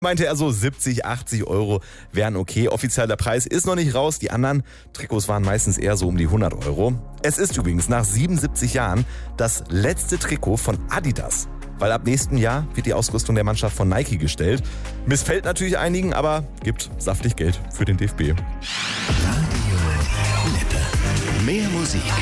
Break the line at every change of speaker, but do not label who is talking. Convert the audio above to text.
Meinte er so 70, 80 Euro wären okay. Offizieller Preis ist noch nicht raus. Die anderen Trikots waren meistens eher so um die 100 Euro. Es ist übrigens nach 77 Jahren das letzte Trikot von Adidas. Weil ab nächstem Jahr wird die Ausrüstung der Mannschaft von Nike gestellt. Missfällt natürlich einigen, aber gibt saftig Geld für den DFB.
Radio Lippe. Mehr Musik.